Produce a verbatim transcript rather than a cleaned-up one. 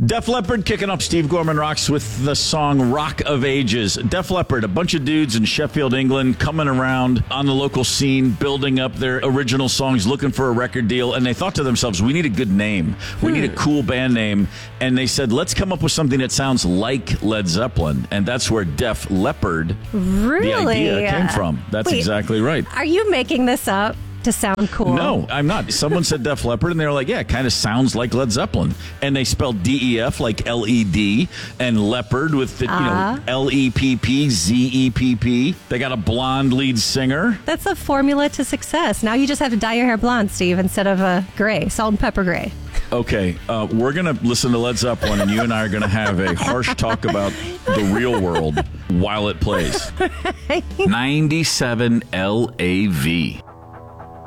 Def Leppard kicking up Steve Gorman Rocks with the song Rock of Ages. Def Leppard, a bunch of dudes in Sheffield, England, coming around on the local scene, building up their original songs, looking for a record deal, and they thought to themselves, we need a good name. We hmm. need a cool band name. And they said, let's come up with something that sounds like Led Zeppelin. And that's where Def Leppard, really? the idea came from. That's Wait, exactly right. Are you making this up to sound cool? No, I'm not. Someone said Def Leppard, and they were like, yeah, it kind of sounds like Led Zeppelin. And they spelled D E F like L E D, and Leopard with the, uh, you know, L E P P, Z E P P. They got a blonde lead singer. That's a formula to success. Now you just have to dye your hair blonde, Steve, instead of uh, gray, salt and pepper gray. Okay, uh, we're going to listen to Led Zeppelin, and you and I are going to have a harsh talk about the real world while it plays. ninety-seven L A V.